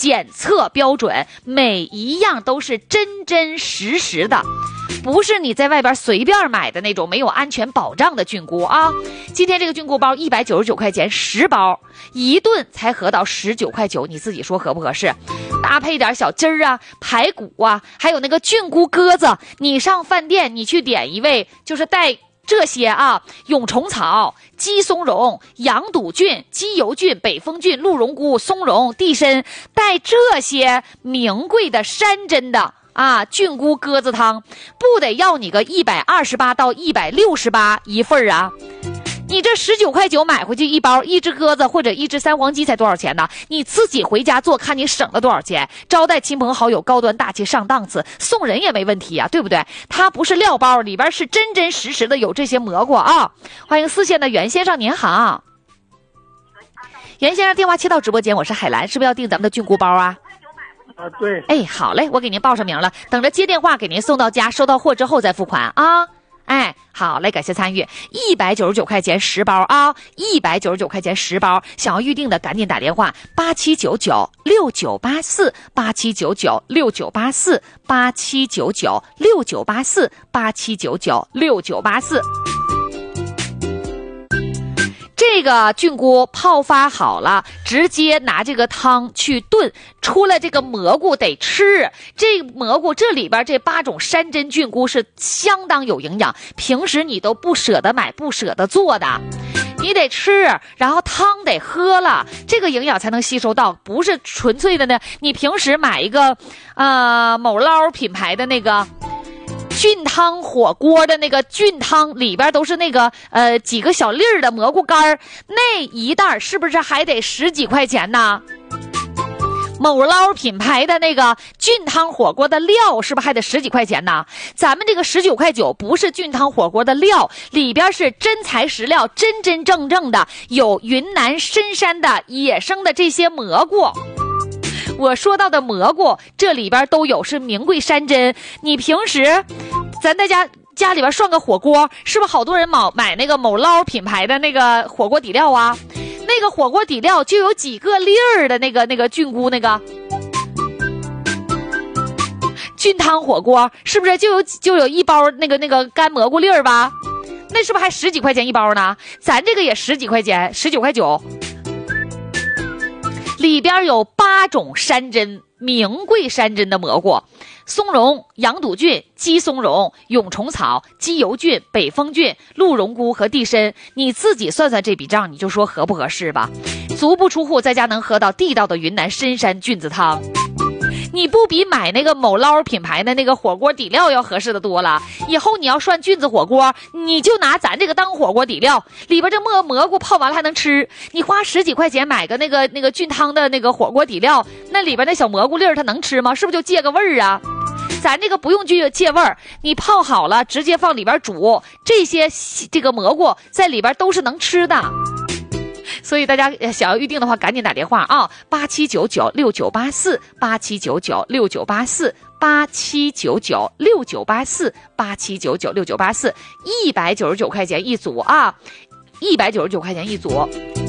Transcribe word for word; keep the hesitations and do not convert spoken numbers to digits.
检测标准，每一样都是真真实实的，不是你在外边随便买的那种没有安全保障的菌菇啊。今天这个菌菇包一百九十九块钱十包，一顿才合到十九块九，你自己说合不合适？搭配点小鸡儿啊、排骨啊，还有那个菌菇鸽子，你上饭店你去点一味，就是带这些啊，蛹虫草、鸡松茸、羊肚菌、鸡油菌、北风菌、鹿茸菇、松茸、地参，带这些名贵的山珍的啊菌菇鸽子汤，不得要你个一百二十八到一百六十八一份啊？你这十九块九买回去一包，一只鸽子或者一只三黄鸡才多少钱呢？你自己回家做，看你省了多少钱。招待亲朋好友，高端大气上档次，送人也没问题啊，对不对？它不是料包，里边是真真实实的有这些蘑菇啊。欢迎四线的袁先生，您好。袁先生，电话切到直播间，我是海兰，是不是要订咱们的菌菇包啊？ 啊，对。 哎，好嘞，我给您报上名了，等着接电话给您送到家，收到货之后再付款啊。哎，好嘞，感谢参与，一百九十九块钱十包啊，一百九十九块钱十包，想要预定的赶紧打电话八七九九六九八四八七九九六九八四八七九九六九八四八七九九六九八四。这个菌菇泡发好了，直接拿这个汤去炖，出来这个蘑菇得吃。这蘑菇这里边这八种山珍菌菇是相当有营养，平时你都不舍得买，不舍得做的，你得吃，然后汤得喝了，这个营养才能吸收到，不是纯粹的呢。你平时买一个呃某捞品牌的那个菌汤火锅的那个菌汤，里边都是那个呃几个小粒儿的蘑菇干，那一袋是不是还得十几块钱呢？某捞品牌的那个菌汤火锅的料是不是还得十几块钱呢？咱们这个十九块九不是菌汤火锅的料，里边是真材实料，真真正正的有云南深山的野生的这些蘑菇。我说到的蘑菇这里边都有，是名贵山珍。你平时咱在家家里边涮个火锅，是不是好多人买买那个某捞品牌的那个火锅底料啊？那个火锅底料就有几个粒儿的那个那个菌菇，那个菌汤火锅是不是就有就有一包那个那个干蘑菇粒儿吧？那是不是还十几块钱一包呢？咱这个也十几块钱，十九块九。里边有八种山珍，名贵山珍的蘑菇，松茸、羊肚菌、鸡松茸、蛹虫草、鸡油菌、北风菌、鹿茸菇和地参，你自己算算这笔账，你就说合不合适吧。足不出户，在家能喝到地道的云南深山菌子汤，你不比买那个某捞品牌的那个火锅底料要合适的多了。以后你要涮菌子火锅，你就拿咱这个当火锅底料，里边这蘑蘑菇泡完了还能吃。你花十几块钱买个那个那个菌汤的那个火锅底料，那里边那小蘑菇粒儿它能吃吗？是不是就借个味儿啊？咱这个不用去借味儿，你泡好了直接放里边煮，这些这个蘑菇在里边都是能吃的。所以大家想要预定的话，赶紧打电话啊，八七九九六九八四八七九九六九八四八七九九六九八四八七九九六九八四，一百九十九块钱一组啊，一百九十九块钱一组。